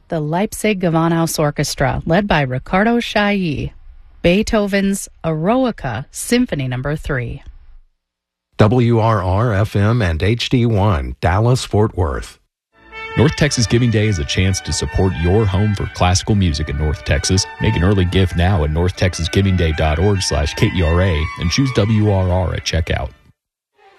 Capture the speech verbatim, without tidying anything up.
the Leipzig Gewandhaus Orchestra, led by Riccardo Chailly. Beethoven's Eroica Symphony Number three. W R R F M and H D one, Dallas-Fort Worth. North Texas Giving Day is a chance to support your home for classical music in North Texas. Make an early gift now at north texas giving day dot org slash K E R A and choose W R R at checkout.